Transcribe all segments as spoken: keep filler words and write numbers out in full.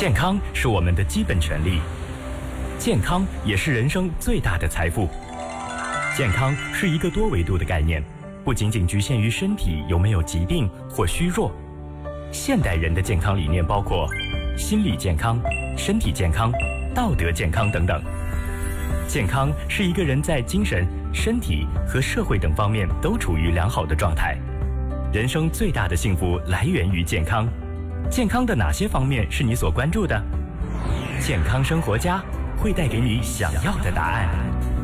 健康是我们的基本权利，健康也是人生最大的财富。健康是一个多维度的概念，不仅仅局限于身体有没有疾病或虚弱。现代人的健康理念包括心理健康、身体健康、道德健康等等。健康是一个人在精神、身体和社会等方面都处于良好的状态。人生最大的幸福来源于健康。健康的哪些方面是你所关注的？健康生活家会带给你想要的答案。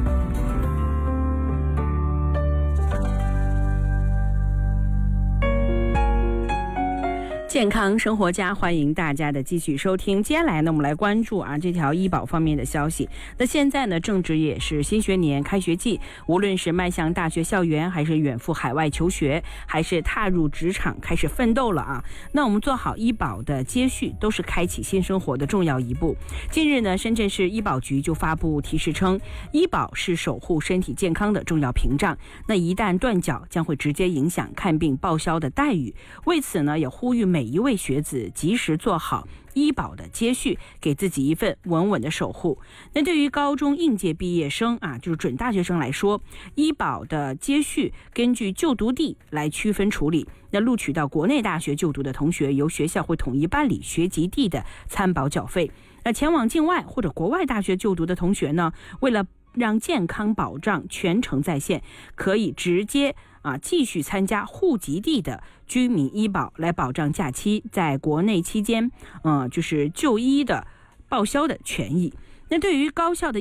健康生活家，欢迎大家的继续收听。接下来呢，我们来关注啊这条医保方面的消息。那现在呢，正值也是新学年开学季，无论是迈向大学校园，还是远赴海外求学，还是踏入职场开始奋斗了啊。那我们做好医保的接续，都是开启新生活的重要一步。近日呢，深圳市医保局就发布提示称，医保是守护身体健康的重要屏障。那一旦断缴，将会直接影响看病报销的待遇。为此呢，也呼吁每一位学子及时做好医保的接续，给自己一份稳稳的守护。那对于高中应届毕业生啊，就是准大学生来说，医保的接续根据就读地来区分处理。那录取到国内大学就读的同学，由学校会统一办理学籍地的参保缴费。那前往境外或者国外大学就读的同学呢，为了让健康保障全程在线，可以直接啊继续参加户籍地的居民医保，来保障假期在国内期间，嗯、呃，就是就医的报销的权益。那对于高校的